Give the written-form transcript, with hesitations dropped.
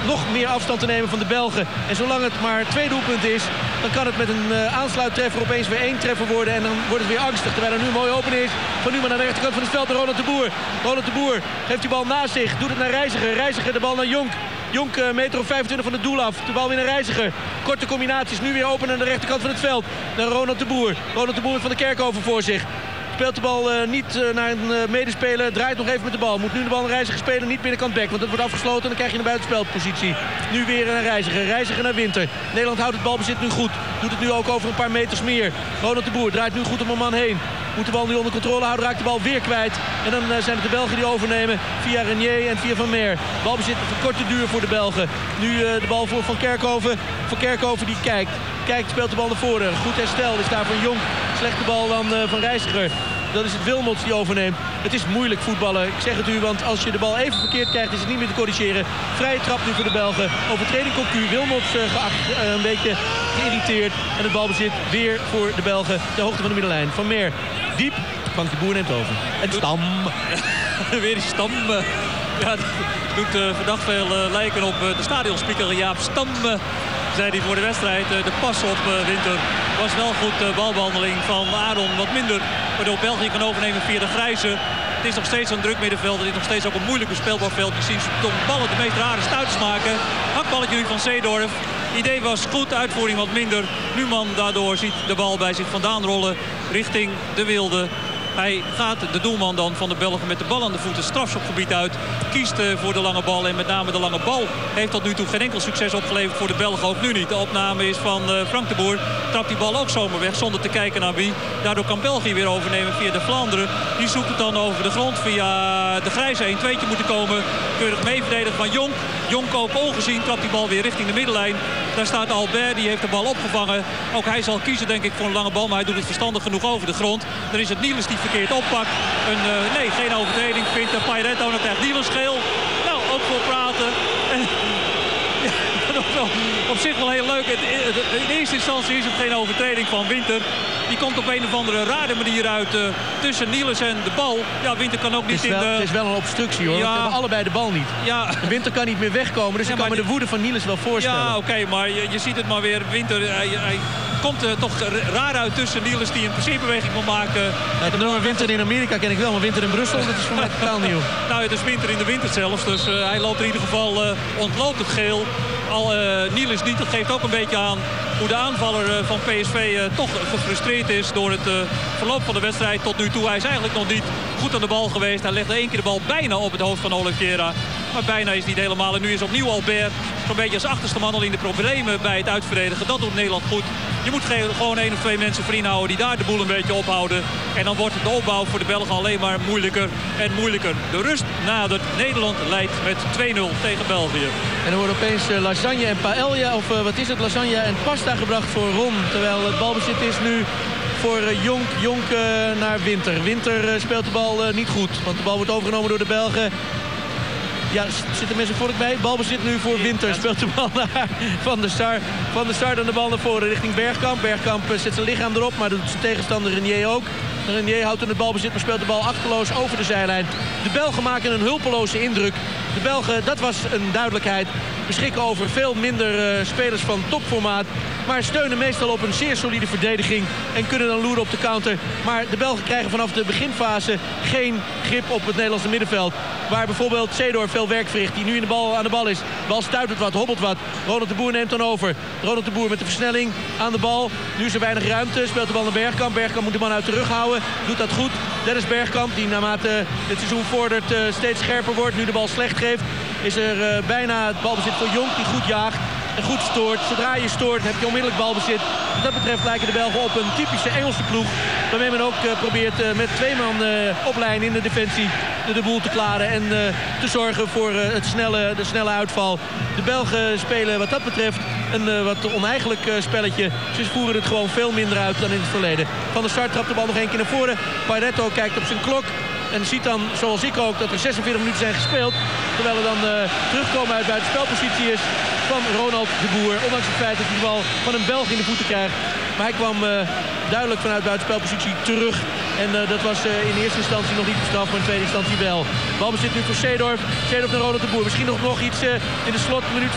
nog meer afstand te nemen van de Belgen. En zolang het maar 2 doelpunten is, dan kan het met een aansluittreffer opeens weer 1 treffer worden. En dan wordt het weer angstig. Terwijl er nu mooi open is. Van Numan aan de rechterkant van het veld naar Ronald de Boer. Ronald de Boer geeft die bal naast zich. Doet het naar Reiziger. Reiziger de bal naar Jonk. Jonk meter of 25 van het doel af. De bal weer naar Reiziger. Korte combinaties. Nu weer open aan de rechterkant van het veld. Naar Ronald de Boer. Ronald de Boer met Van der Kerkhoven voor zich. Speelt de bal niet naar een medespeler. Draait nog even met de bal. Moet nu de bal naar Reiziger spelen. Niet binnenkant back. Want dat wordt afgesloten. En dan krijg je een buitenspelpositie. Nu weer naar Reiziger. Reiziger naar Winter. Nederland houdt het balbezit nu goed. Doet het nu ook over een paar meters meer. Ronald de Boer draait nu goed op een man heen. Moet de bal nu onder controle houden. Raakt de bal weer kwijt. En dan zijn het de Belgen die overnemen. Via Renier en via Van Meer. Balbezit kort te duur voor de Belgen. Nu de bal voor Van Kerkhoven. Van Kerkhoven die kijkt. Kijkt, speelt de bal naar voren. Goed herstel is daar van Jonk. Slechte bal dan van Reiziger. Dat is het Wilmots die overneemt. Het is moeilijk voetballen. Ik zeg het u, want als je de bal even verkeerd krijgt, is het niet meer te corrigeren. Vrije trap nu voor de Belgen. Overtreding Cocu. Wilmots een beetje geïrriteerd. En het balbezit weer voor de Belgen. De hoogte van de middenlijn. Van Meer. Diep. Frank de Boer neemt over. En Stam. Weer die Stam. Ja, doet verdacht veel lijken op de stadionspeaker Jaap Stam. Zei hij voor de wedstrijd. De pas op Winter was wel goed. Balbehandeling van Aron wat minder. Waardoor België kan overnemen via de Grijze. Het is nog steeds een druk middenveld. Het is nog steeds ook een moeilijk bespeelbaar veld. Je ziet toch ballen de meest rare stuiters maken. Hakballetje nu van Seedorf. Idee was goed, uitvoering wat minder. Numan daardoor ziet de bal bij zich vandaan rollen richting de Wilde. Hij gaat de doelman dan van de Belgen met de bal aan de voeten strafschopgebied uit. Kiest voor de lange bal en met name de lange bal heeft tot nu toe geen enkel succes opgeleverd voor de Belgen. Ook nu niet. De opname is van Frank de Boer. Trapt die bal ook zomaar weg zonder te kijken naar wie. Daardoor kan België weer overnemen via de Vlaanderen. Die zoekt het dan over de grond via de Grijze 1-2'tje moeten komen. Keurig mee verdedigen van Jonk. Jonk ook ongezien. Trapt die bal weer richting de middenlijn. Daar staat Albert. Die heeft de bal opgevangen. Ook hij zal kiezen denk ik voor een lange bal. Maar hij doet het verstandig genoeg over de grond. Dan is het Niels die verkeerd oppakt. Nee, geen overtreding. Vindt Pairetto, dan krijgt Niels geel. Nou, ook voor praten. En, ja, dat is wel op zich wel heel leuk. In eerste instantie is het geen overtreding van Winter. Die komt op een of andere rare manier uit tussen Niels en de bal. Ja, Winter kan ook niet Het is wel een obstructie hoor. Ja. We hebben allebei de bal niet. Ja. Winter kan niet meer wegkomen. Dus ik kan me de woede van Niels wel voorstellen. Ja, oké, maar je ziet het maar weer. Winter, hij komt toch raar uit tussen Niels die een passierbeweging wil maken. Ja, de nummer Winter in Amerika ken ik wel, maar Winter in Brussel, dat is voor mij totaal nieuw. Nou, het is Winter in de winter zelfs. Dus hij loopt in ieder geval, ontloopt het geel. Niels niet, dat geeft ook een beetje aan hoe de aanvaller van PSV toch gefrustreerd is door het verloop van de wedstrijd tot nu toe. Hij is eigenlijk nog niet goed aan de bal geweest. Hij legde 1 keer de bal bijna op het hoofd van Oliveira. Maar bijna is niet helemaal. En nu is opnieuw Albert zo'n beetje als achterste man al in de problemen bij het uitverdedigen. Dat doet Nederland goed. Je moet gewoon 1 of 2 mensen voor inhouden die daar de boel een beetje ophouden. En dan wordt de opbouw voor de Belgen alleen maar moeilijker en moeilijker. De rust nadert. Nederland leidt met 2-0 tegen België. En er wordt opeens lasagne en paella, of wat is het, lasagne en pasta gebracht voor Ron. Terwijl het balbezit is nu voor Jonk naar Winter. Winter speelt de bal niet goed, want de bal wordt overgenomen door de Belgen. Ja, zitten mensen voor het bij. Balbezit nu voor Winter. Speelt de bal naar Van der Sar. Van der Sar dan de bal naar voren richting Bergkamp. Bergkamp zet zijn lichaam erop, maar doet zijn tegenstander Renier ook. Renier houdt in het balbezit, maar speelt de bal achterloos over de zijlijn. De Belgen maken een hulpeloze indruk. De Belgen, dat was een duidelijkheid, beschikken over veel minder spelers van topformaat. Maar steunen meestal op een zeer solide verdediging. En kunnen dan loeren op de counter. Maar de Belgen krijgen vanaf de beginfase geen grip op het Nederlandse middenveld. Waar bijvoorbeeld Seedorf veel werk verricht. Die nu aan de bal is. De bal stuitert wat, hobbelt wat. Ronald de Boer neemt dan over. Ronald de Boer met de versnelling aan de bal. Nu is er weinig ruimte. Speelt de bal naar Bergkamp. Bergkamp moet de man uit de rug houden. Doet dat goed. Dennis Bergkamp, die naarmate het seizoen vordert steeds scherper wordt. Nu de bal slecht geeft. Is er bijna het balbezit voor Jonk die goed jaagt. En goed stoort. Zodra je stoort heb je onmiddellijk balbezit. Wat dat betreft lijken de Belgen op een typische Engelse ploeg. Waarmee men ook probeert met 2 man op lijn in de defensie de boel te klaren. En te zorgen voor de snelle uitval. De Belgen spelen wat dat betreft een wat oneigenlijk spelletje. Ze voeren het gewoon veel minder uit dan in het verleden. Van der Sar trapt de bal nog 1 keer naar voren. Pairetto kijkt op zijn klok. En ziet dan, zoals ik ook, dat er 46 minuten zijn gespeeld. Terwijl we dan terugkomen uit buitenspelpositie is van Ronald de Boer. Ondanks het feit dat hij de bal van een Belg in de voeten krijgt. Maar hij kwam duidelijk vanuit buitenspelpositie terug. En dat was in eerste instantie nog niet bestraft, maar in tweede instantie wel. Balbezit nu voor Seedorf. Seedorf naar Ronald de Boer. Misschien nog iets in de slotminuut